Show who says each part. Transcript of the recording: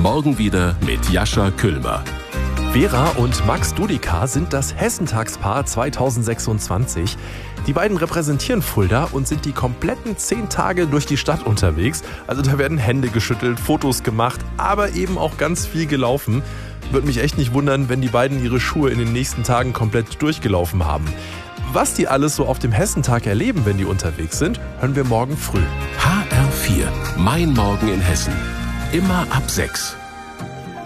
Speaker 1: Morgen wieder mit Jascha Küllmer.
Speaker 2: Vera und Max Dudika sind das Hessentagspaar 2026. Die beiden repräsentieren Fulda und sind die kompletten 10 Tage durch die Stadt unterwegs. Also da werden Hände geschüttelt, Fotos gemacht, aber eben auch ganz viel gelaufen. Würde mich echt nicht wundern, wenn die beiden ihre Schuhe in den nächsten Tagen komplett durchgelaufen haben. Was die alles so auf dem Hessentag erleben, wenn die unterwegs sind, hören wir morgen früh.
Speaker 1: HR4, mein Morgen in Hessen. Immer ab 6.